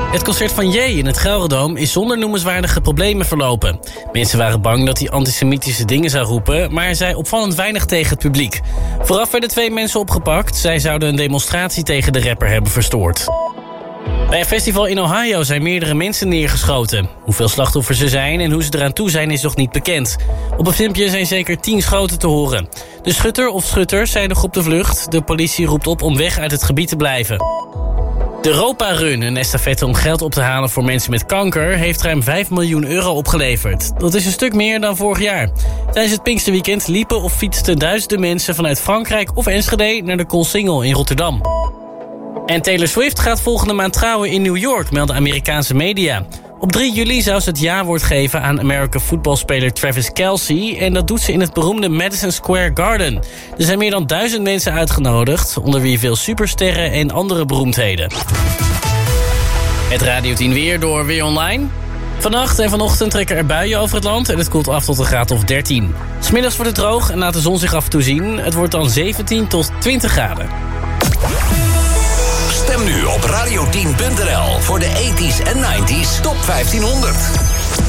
Het concert van J in het Gelredome is zonder noemenswaardige problemen verlopen. Mensen waren bang dat hij antisemitische dingen zou roepen, maar hij zei opvallend weinig tegen het publiek. Vooraf werden 2 mensen opgepakt. Zij zouden een demonstratie tegen de rapper hebben verstoord. Bij een festival in Ohio zijn meerdere mensen neergeschoten. Hoeveel slachtoffers er zijn en hoe ze eraan toe zijn is nog niet bekend. Op een filmpje zijn zeker 10 schoten te horen. De schutter of schutters zijn nog op de vlucht. De politie roept op om weg uit het gebied te blijven. De Europa Run, een estafette om geld op te halen voor mensen met kanker, heeft ruim 5 miljoen euro opgeleverd. Dat is een stuk meer dan vorig jaar. Tijdens het Pinksterweekend liepen of fietsten duizenden mensen vanuit Frankrijk of Enschede naar de Koolsingel in Rotterdam. En Taylor Swift gaat volgende maand trouwen in New York, melden Amerikaanse media. Op 3 juli zou ze het ja-woord geven aan American voetbalspeler Travis Kelce, en dat doet ze in het beroemde Madison Square Garden. Er zijn meer dan 1000 mensen uitgenodigd, onder wie veel supersterren en andere beroemdheden. Het Radio 10 weer door Weer Online. Vannacht en vanochtend trekken er buien over het land en het koelt af tot een graad of 13. 'S Middags wordt het droog en laat de zon zich af en toe zien. Het wordt dan 17 tot 20 graden. Stem nu op radio10.nl voor de 80s en 90s top 1500.